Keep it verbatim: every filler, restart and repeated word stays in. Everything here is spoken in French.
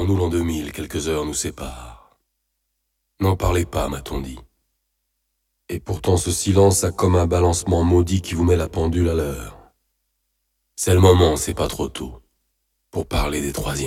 nous l'an deux mille, quelques heures nous séparent. N'en parlez pas, m'a-t-on dit. Et pourtant ce silence a comme un balancement maudit qui vous met la pendule à l'heure. C'est le moment, c'est pas trop tôt, pour parler des troisièmes